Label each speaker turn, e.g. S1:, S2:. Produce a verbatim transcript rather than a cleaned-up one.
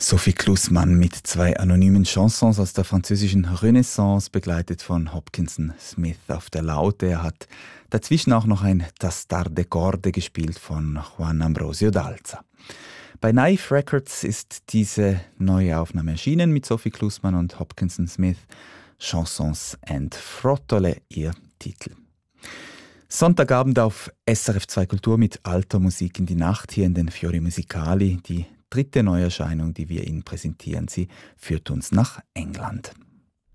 S1: Sophie Klussmann mit zwei anonymen Chansons aus der französischen Renaissance, begleitet von Hopkinson Smith auf der Laute. Er hat dazwischen auch noch ein Tastar de Corde gespielt von Juan Ambrosio Dalza. Bei Naive Records ist diese neue Aufnahme erschienen mit Sophie Klussmann und Hopkinson Smith. Chansons and Frottole, ihr Titel. Sonntagabend auf S R F zwei Kultur mit alter Musik in die Nacht, hier in den Fiori Musicali, die dritte Neuerscheinung, die wir Ihnen präsentieren. Sie führt uns nach England.